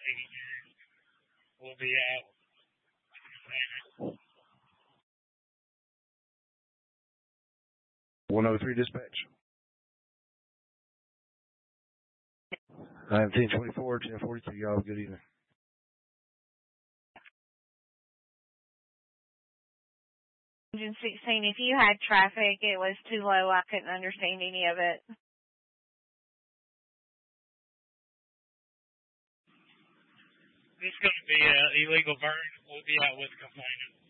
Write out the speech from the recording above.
We'll be out. 103 dispatch. 1924, 1043. Y'all, good evening. Engine 16, if you had traffic, it was too low. I couldn't understand any of it. This is going to be an illegal burn. We'll be out with a complainant.